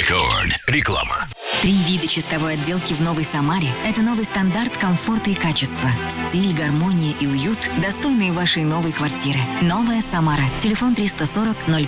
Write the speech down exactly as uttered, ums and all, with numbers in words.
Рекорд. Реклама. Три вида чистовой отделки в Новой Самаре – это новый стандарт комфорта и качества. Стиль, гармония и уют, достойные вашей новой квартиры. Новая Самара. Телефон триста сорок ноль